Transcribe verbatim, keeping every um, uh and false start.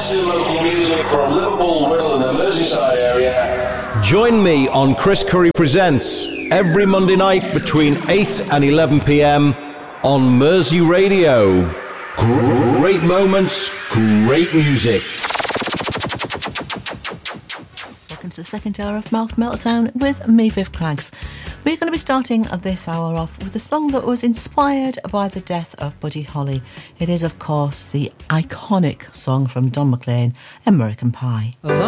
Excellent local music from Liverpool, Whittle and the Merseyside area. Join me on Chris Curry Presents every Monday night between eight and eleven p.m. on Mersey Radio. Great moments, great music. Welcome to the second hour of Mouth Meltdown with me, Viv Craggs. We're going to be starting this hour off with a song that was inspired by the death of Buddy Holly. It is, of course, the iconic song from Don McLean, American Pie.